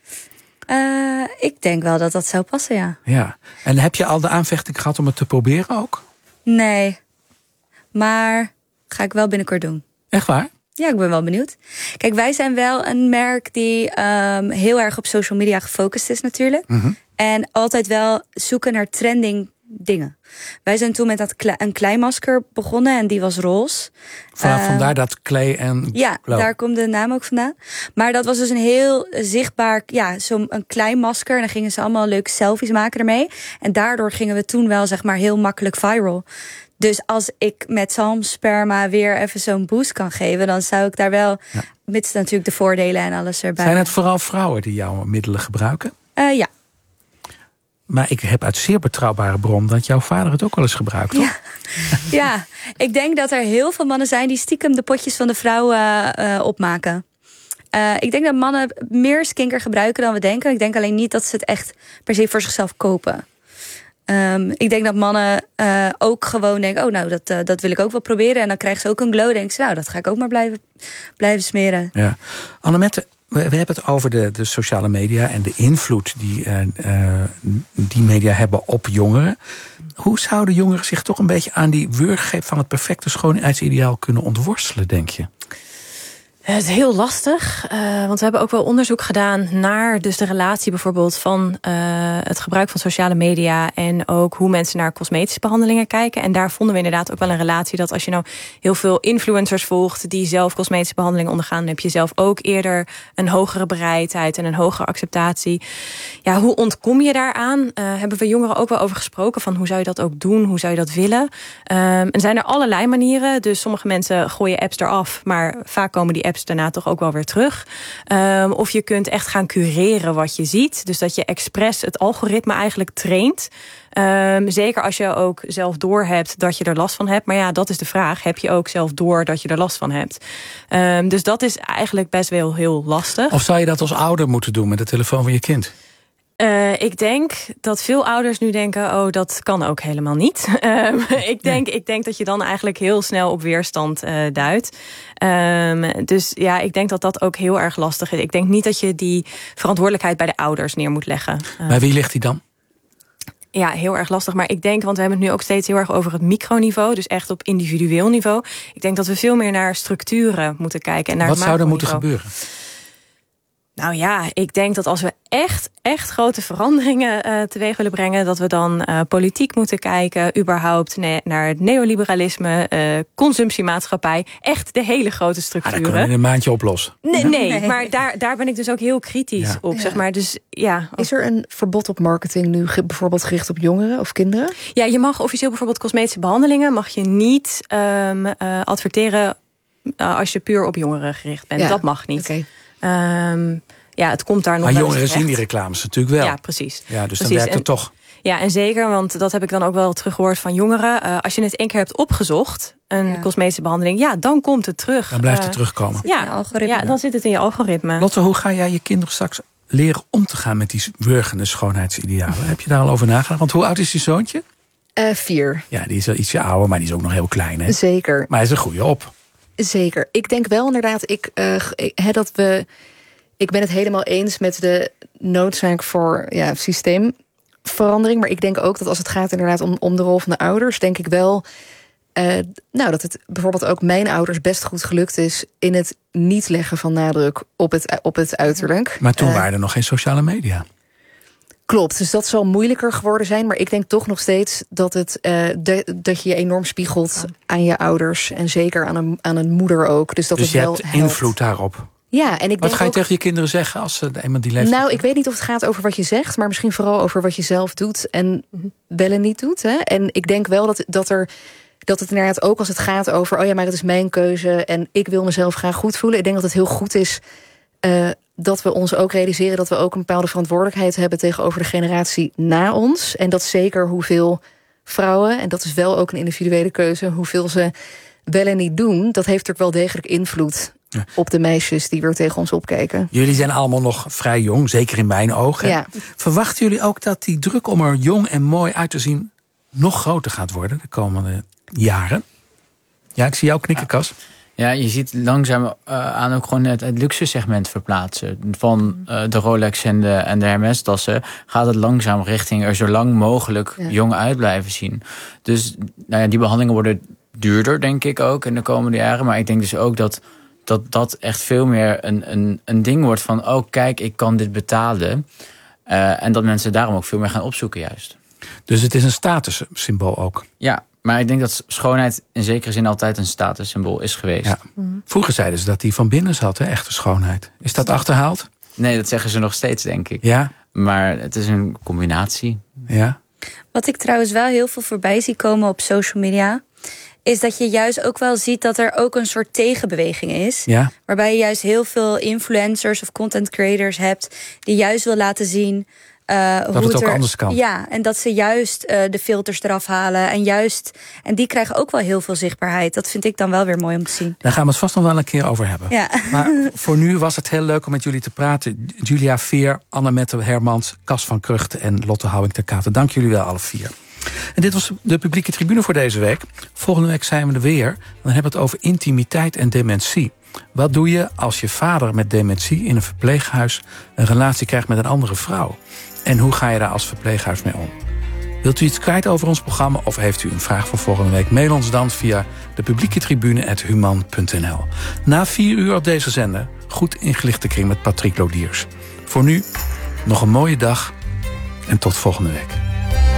Uh, ik denk wel dat dat zou passen, ja. Ja. En heb je al de aanvechting gehad om het te proberen ook? Nee. Maar ga ik wel binnenkort doen. Echt waar? Ja, ik ben wel benieuwd. Kijk, wij zijn wel een merk die um, heel erg op social media gefocust is natuurlijk. Mm-hmm. En altijd wel zoeken naar trending dingen. Wij zijn toen met dat kle- een kleimasker begonnen en die was roze. Van, uh, vandaar dat klei en Ja, glow. Daar komt de naam ook vandaan. Maar dat was dus een heel zichtbaar, ja, zo'n een kleimasker. En dan gingen ze allemaal leuke selfies maken ermee. En daardoor gingen we toen wel, zeg maar, heel makkelijk viral. Dus als ik met zalmsperma weer even zo'n boost kan geven, dan zou ik daar wel, ja. mits natuurlijk de voordelen en alles erbij. Zijn het vooral vrouwen die jouw middelen gebruiken? Uh, ja. Maar ik heb uit zeer betrouwbare bron dat jouw vader het ook wel eens gebruikt, toch? Ja, ja. Ik denk dat er heel veel mannen zijn die stiekem de potjes van de vrouwen uh, opmaken. Uh, ik denk dat mannen meer skincare gebruiken dan we denken. Ik denk alleen niet dat ze het echt per se voor zichzelf kopen. Um, ik denk dat mannen uh, ook gewoon denken, oh nou, dat, uh, dat wil ik ook wel proberen. En dan krijgen ze ook een glow. Denken ze, nou, dat ga ik ook maar blijven, blijven smeren. Ja. Annemette, we, we hebben het over de, de sociale media en de invloed die uh, uh, die media hebben op jongeren. Hoe zouden jongeren zich toch een beetje aan die wurggreep van het perfecte schoonheidsideaal kunnen ontworstelen, denk je? Het is heel lastig, uh, want we hebben ook wel onderzoek gedaan naar dus de relatie bijvoorbeeld van uh, het gebruik van sociale media en ook hoe mensen naar cosmetische behandelingen kijken. En daar vonden we inderdaad ook wel een relatie dat als je nou heel veel influencers volgt die zelf cosmetische behandelingen ondergaan, dan heb je zelf ook eerder een hogere bereidheid en een hogere acceptatie. Ja, hoe ontkom je daaraan? Uh, hebben we jongeren ook wel over gesproken van hoe zou je dat ook doen, hoe zou je dat willen? Um, en zijn er allerlei manieren, dus sommige mensen gooien apps eraf, maar vaak komen die apps daarna toch ook wel weer terug. Um, of je kunt echt gaan cureren wat je ziet. Dus dat je expres het algoritme eigenlijk traint. Um, zeker als je ook zelf doorhebt dat je er last van hebt. Maar ja, dat is de vraag. Heb je ook zelf door dat je er last van hebt? Um, dus dat is eigenlijk best wel heel lastig. Of zou je dat als ouder moeten doen met de telefoon van je kind? Uh, ik denk dat veel ouders nu denken, oh, dat kan ook helemaal niet. Um, ik, denk, ik denk dat je dan eigenlijk heel snel op weerstand uh, duidt. Um, dus ja, ik denk dat dat ook heel erg lastig is. Ik denk niet dat je die verantwoordelijkheid bij de ouders neer moet leggen. Uh, bij wie ligt die dan? Ja, heel erg lastig. Maar ik denk, want we hebben het nu ook steeds heel erg over het microniveau. Dus echt op individueel niveau. Ik denk dat we veel meer naar structuren moeten kijken. En naar Wat zou er moeten gebeuren? Nou ja, ik denk dat als we echt, echt grote veranderingen uh, teweeg willen brengen, dat we dan uh, politiek moeten kijken, überhaupt ne- naar het neoliberalisme, uh, consumptiemaatschappij, echt de hele grote structuren. Ah, dat kunnen we in een maandje oplossen. Nee, nee, nee. maar daar, daar ben ik dus ook heel kritisch ja. op, zeg maar. Dus, ja, als... Is er een verbod op marketing nu ge- bijvoorbeeld gericht op jongeren of kinderen? Ja, je mag officieel bijvoorbeeld cosmetische behandelingen, mag je niet um, uh, adverteren uh, als je puur op jongeren gericht bent. Ja. Dat mag niet. Okay. Um, ja, het komt daar nog maar wel jongeren zien die reclames natuurlijk wel. Ja, precies. Ja, dus precies. dan werkt het en, toch. Ja, en zeker, want dat heb ik dan ook wel teruggehoord van jongeren. Uh, als je het één keer hebt opgezocht, een ja. cosmetische behandeling, ja, dan komt het terug. Dan blijft het uh, terugkomen. Ja, ja, dan zit het in je algoritme. Lotte, hoe ga jij je kinderen straks leren om te gaan met die wurgende schoonheidsidealen? Heb je daar al over nagedacht? Want hoe oud is je zoontje? Uh, vier. Ja, die is wel ietsje ouder, maar die is ook nog heel klein, hè? Zeker. Maar hij is een goede op. Zeker. Ik denk wel inderdaad, ik, uh, he, dat we... Ik ben het helemaal eens met de noodzaak voor ja, systeemverandering. Maar ik denk ook dat als het gaat inderdaad om, om de rol van de ouders, denk ik wel uh, nou, dat het bijvoorbeeld ook mijn ouders best goed gelukt is in het niet leggen van nadruk op het, op het uiterlijk. Maar toen uh, waren er nog geen sociale media. Klopt, dus dat zal moeilijker geworden zijn. Maar ik denk toch nog steeds dat, het, uh, de, dat je je enorm spiegelt aan je ouders. En zeker aan een, aan een moeder ook. Dus, dat dus het je wel hebt helpt. invloed daarop. Ja, en ik Wat denk ga je ook, tegen je kinderen zeggen als ze eenmaal die leeftijd... Nou, ik weet niet of het gaat over wat je zegt, maar misschien vooral over wat je zelf doet en wel en niet doet. Hè? En ik denk wel dat, dat, er, dat het inderdaad ook als het gaat over, oh ja, maar het is mijn keuze en ik wil mezelf graag goed voelen. Ik denk dat het heel goed is uh, dat we ons ook realiseren dat we ook een bepaalde verantwoordelijkheid hebben tegenover de generatie na ons. En dat zeker hoeveel vrouwen, en dat is wel ook een individuele keuze, hoeveel ze wel en niet doen, dat heeft natuurlijk wel degelijk invloed ja. op de meisjes die weer tegen ons opkijken. Jullie zijn allemaal nog vrij jong, zeker in mijn ogen. Ja. Verwachten jullie ook dat die druk om er jong en mooi uit te zien nog groter gaat worden de komende jaren? Ja, ik zie jou knikken, Cas. Ja, je ziet langzaam uh, aan ook gewoon het, het luxe segment verplaatsen. Van uh, de Rolex en de, en de Hermes-tassen gaat het langzaam richting er zo lang mogelijk ja. jong uit blijven zien. Dus nou ja, die behandelingen worden duurder, denk ik ook, in de komende jaren. Maar ik denk dus ook dat dat, dat echt veel meer een, een, een ding wordt van, oh kijk, ik kan dit betalen. Uh, en dat mensen daarom ook veel meer gaan opzoeken juist. Dus het is een statussymbool ook. Ja, maar ik denk dat schoonheid in zekere zin altijd een statussymbool is geweest. Ja. Vroeger zeiden ze dat die van binnen zat, hè, echte schoonheid. Is dat achterhaald? Nee, dat zeggen ze nog steeds, denk ik. Ja. Maar het is een combinatie. Ja. Wat ik trouwens wel heel veel voorbij zie komen op social media, is dat je juist ook wel ziet dat er ook een soort tegenbeweging is. Ja. Waarbij je juist heel veel influencers of content creators hebt die juist wil laten zien Uh, dat hoe het ook er, anders kan. Ja, en dat ze juist uh, de filters eraf halen. En juist, en die krijgen ook wel heel veel zichtbaarheid. Dat vind ik dan wel weer mooi om te zien. Daar gaan we het vast nog wel een keer over hebben. Ja. Maar voor nu was het heel leuk om met jullie te praten. Julia Veer, Annemette Hermans, Cas van Krucht en Lotte Houwing ter Katen. Dank jullie wel, alle vier. En dit was de publieke tribune voor deze week. Volgende week zijn we er weer. Dan hebben we het over intimiteit en dementie. Wat doe je als je vader met dementie in een verpleeghuis een relatie krijgt met een andere vrouw? En hoe ga je daar als verpleeghuis mee om? Wilt u iets kwijt over ons programma of heeft u een vraag voor volgende week? Mail ons dan via de publieke tribune at human punt n l. Na vier uur op deze zender, goed ingelichte kring met Patrick Lodiers. Voor nu, nog een mooie dag en tot volgende week.